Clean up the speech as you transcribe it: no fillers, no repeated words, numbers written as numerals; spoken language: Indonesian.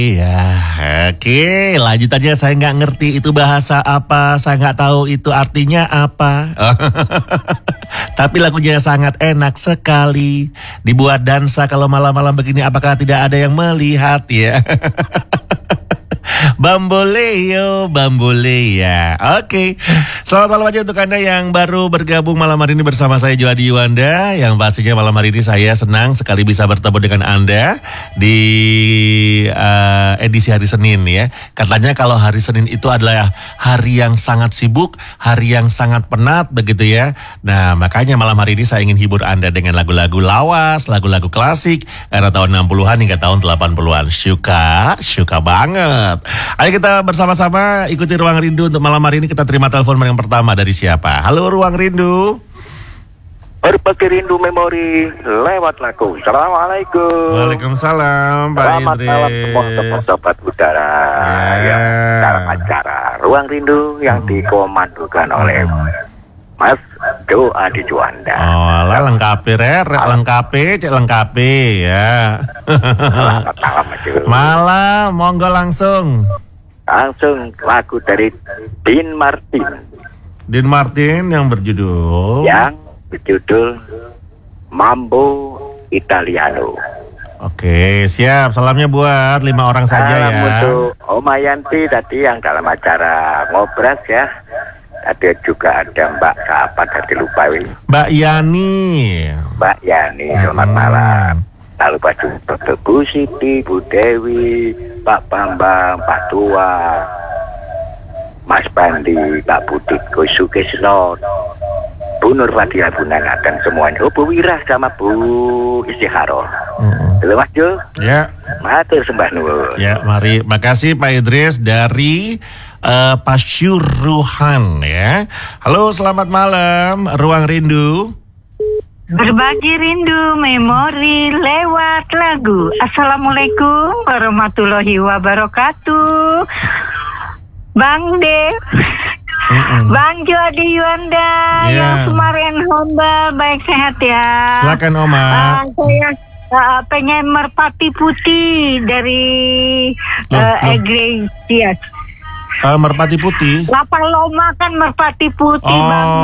Iya, oke. Lanjutannya saya nggak ngerti itu bahasa apa, saya nggak tahu itu artinya apa. Tapi lagunya sangat enak sekali. Dibuat dansa kalau malam-malam begini, apakah tidak ada yang melihat ya? Bamboleo, Bambolea. Oke. Selamat malam aja untuk Anda yang baru bergabung malam hari ini bersama saya Joadi Yuwanda. Yang pastinya malam hari ini saya senang sekali bisa bertemu dengan Anda di edisi hari Senin ya. Katanya kalau hari Senin itu adalah hari yang sangat sibuk, hari yang sangat penat begitu ya. Nah, makanya malam hari ini saya ingin hibur Anda dengan lagu-lagu lawas, lagu-lagu klasik era tahun 60-an hingga tahun 80-an. Suka banget. Ayo kita bersama-sama ikuti Ruang Rindu untuk malam hari ini. Kita terima telepon yang pertama dari siapa? Halo Ruang Rindu. Berbagi rindu memori lewat lagu. Assalamualaikum. Waalaikumsalam Pak Selamat Idris. malam semua sobat udara yang dalam acara Ruang Rindu yang dikomandokan oleh Mas Joadi Yuwanda. Oh, lengkapi cek lengkapi ya. Selamat malam Mas. Malam, monggo langsung. Langsung lagu dari Dean Martin. Dean Martin yang berjudul Mambo Italiano. Oke, siap. Salamnya buat 5 orang saja Salam ya. untuk Oma Yanti tadi yang dalam acara ngobras ya. Ada juga ada Mbak siapa tadi lupa ini. Mbak Yani. Mbak Yani, selamat malam. Lalu Pak Dr. Bu Siti, Bu Dewi, Pak Bambang, Pak Tua, Mas Bandi, Pak Budit, Sukesno, Bu Nurfadia, Bu Nana, dan semuanya. Bu Wirah sama Bu Istiharo. Halo Mas Jo. Ya. Matur sembah nuwun. Ya, mari. Makasih Pak Idris dari Pasuruan ya. Halo, selamat malam Ruang Rindu. Berbagi rindu memori lewat lagu. Assalamualaikum warahmatullahi wabarakatuh. Bang Dev, Bang Joadi Yuwanda, yang kemarin humble, baik sehat ya. Silakan Oma. Saya pengen merpati putih dari Iglesias. Merpati putih. Lapang Loma kan merpati putih Bang.